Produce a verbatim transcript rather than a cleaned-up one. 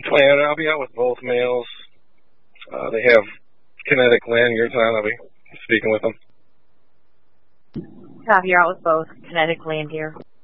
And I'll be out with both males. Uh, they have kinetic lanyards on. I'll be speaking with them. Copy, you're out with both kinetic lanyard.